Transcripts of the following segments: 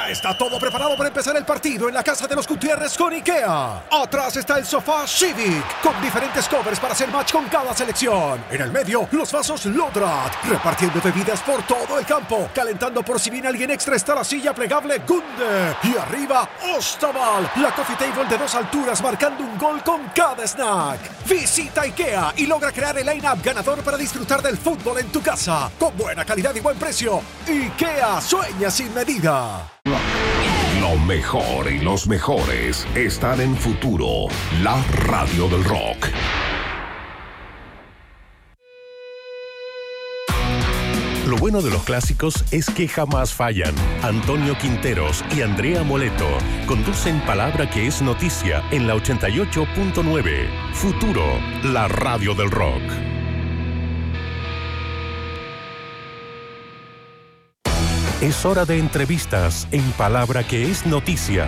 Ya está todo preparado para empezar el partido en la casa de los Gutiérrez con IKEA. Atrás está el sofá Civic, con diferentes covers para hacer match con cada selección. En el medio, los vasos Lodrat, repartiendo bebidas por todo el campo. Calentando por si viene alguien extra está la silla plegable Gunde. Y arriba, Ostaval, la coffee table de 2 alturas marcando un gol con cada snack. Visita IKEA y logra crear el line-up ganador para disfrutar del fútbol en tu casa. Con buena calidad y buen precio. IKEA sueña sin medida. Lo mejor y los mejores están en Futuro, la radio del rock. Lo bueno de los clásicos es que jamás fallan. Antonio Quinteros y Andrea Moleto conducen Palabra que es noticia en la 88.9. Futuro, la radio del rock. Es hora de entrevistas en Palabra que es noticia.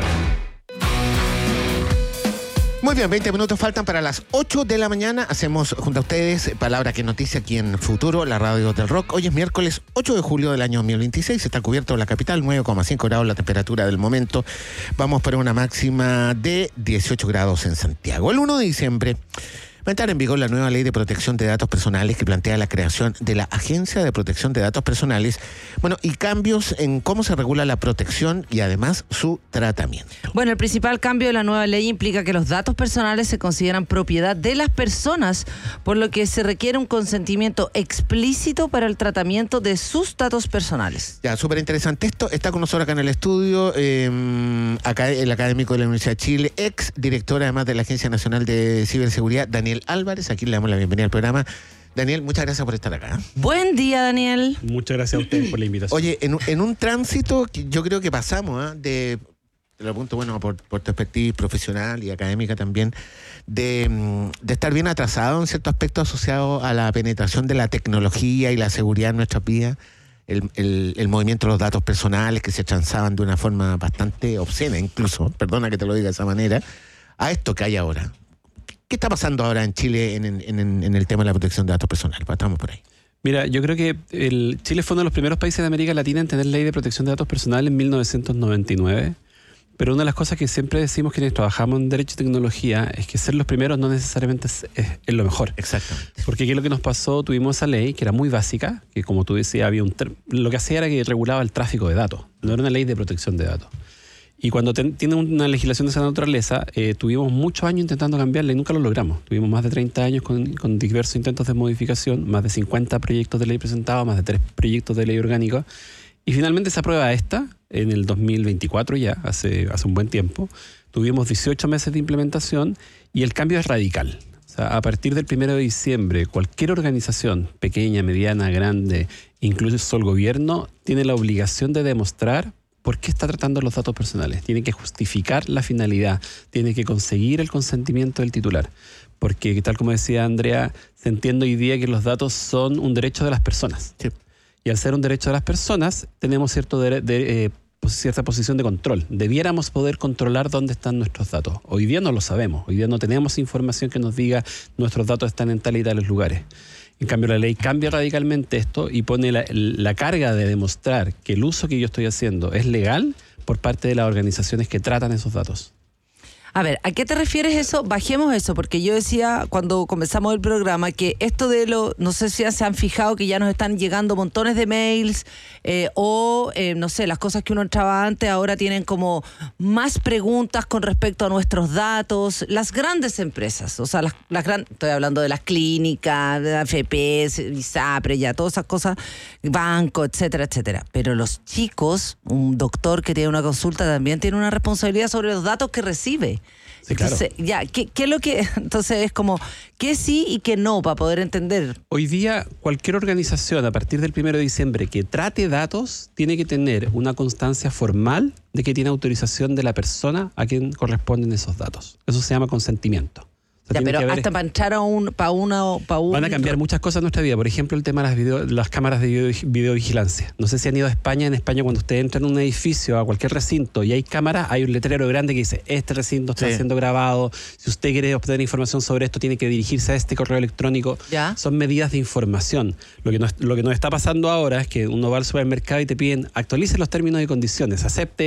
Muy bien, 20 minutos faltan para las 8 de la mañana. Hacemos junto a ustedes Palabra que noticia aquí en Futuro, la radio del rock. Hoy es miércoles 8 de julio del año 2026. Está cubierto la capital, 9,5 grados la temperatura del momento. Vamos para una máxima de 18 grados en Santiago. El 1 de diciembre va a entrar en vigor la nueva ley de protección de datos personales que plantea la creación de la Agencia de Protección de Datos Personales, y cambios en cómo se regula la protección y además su tratamiento. Bueno, el principal cambio de la nueva ley implica que los datos personales se consideran propiedad de las personas, por lo que se requiere un consentimiento explícito para el tratamiento de sus datos personales. Ya, súper interesante esto. Está con nosotros acá en el estudio el académico de la Universidad de Chile, ex director además de la Agencia Nacional de Ciberseguridad, Daniel Álvarez. Aquí le damos la bienvenida al programa. Daniel, muchas gracias por estar acá. Buen día, Daniel. Muchas gracias a ustedes por la invitación. Oye, en un tránsito que yo creo que pasamos, te lo apunto, por tu expertise profesional y académica también, de estar bien atrasado en ciertos aspectos asociados a la penetración de la tecnología y la seguridad en nuestras vidas. El movimiento de los datos personales que se transaban de una forma bastante obscena, incluso, perdona que te lo diga de esa manera, a esto que hay ahora. ¿Qué está pasando ahora en Chile en el tema de la protección de datos personales? Estamos por ahí. Mira, yo creo que Chile fue uno de los primeros países de América Latina en tener ley de protección de datos personales en 1999. Pero una de las cosas que siempre decimos quienes trabajamos en Derecho y Tecnología es que ser los primeros no necesariamente es lo mejor. Exactamente. Porque ¿qué es lo que nos pasó? Tuvimos esa ley que era muy básica, que como tú decías, lo que hacía era que regulaba el tráfico de datos. No era una ley de protección de datos. Y cuando tiene una legislación de esa naturaleza, tuvimos muchos años intentando cambiarla y nunca lo logramos. Tuvimos más de 30 años con diversos intentos de modificación, más de 50 proyectos de ley presentados, más de 3 proyectos de ley orgánica. Y finalmente se aprueba esta en el 2024 ya, hace un buen tiempo. Tuvimos 18 meses de implementación y el cambio es radical. O sea, a partir del 1 de diciembre, cualquier organización, pequeña, mediana, grande, incluso el gobierno, tiene la obligación de demostrar ¿por qué está tratando los datos personales? Tiene que justificar la finalidad, tiene que conseguir el consentimiento del titular. Porque, tal como decía Andrea, se entiende hoy día que los datos son un derecho de las personas. Sí. Y al ser un derecho de las personas, tenemos cierta posición de control. Debiéramos poder controlar dónde están nuestros datos. Hoy día no lo sabemos. Hoy día no tenemos información que nos diga nuestros datos están en tal y tales lugares. En cambio, la ley cambia radicalmente esto y pone la carga de demostrar que el uso que yo estoy haciendo es legal por parte de las organizaciones que tratan esos datos. A ver, ¿a qué te refieres eso? Bajemos eso, porque yo decía cuando comenzamos el programa que esto no sé si se han fijado que ya nos están llegando montones de mails no sé, las cosas que uno entraba antes ahora tienen como más preguntas con respecto a nuestros datos. Las grandes empresas, o sea, estoy hablando de las clínicas, de AFP, ISAPRE, ya todas esas cosas, banco, etcétera, etcétera. Pero los chicos, un doctor que tiene una consulta también tiene una responsabilidad sobre los datos que recibe. Sí, claro. Entonces, ¿qué es lo que? Entonces es como, ¿qué sí y qué no para poder entender? Hoy día, cualquier organización a partir del 1 de diciembre que trate datos tiene que tener una constancia formal de que tiene autorización de la persona a quien corresponden esos datos. Eso se llama consentimiento. O sea, pero hasta para entrar a un... Van a cambiar muchas cosas en nuestra vida. Por ejemplo, el tema de las cámaras de videovigilancia. No sé si han ido a España. En España, cuando usted entra en un edificio, a cualquier recinto, y hay cámaras, hay un letrero grande que dice, este recinto está siendo grabado. Si usted quiere obtener información sobre esto, tiene que dirigirse a este correo electrónico. ¿Ya? Son medidas de información. Lo que nos está pasando ahora es que uno va al supermercado y te piden, actualice los términos y condiciones, acepte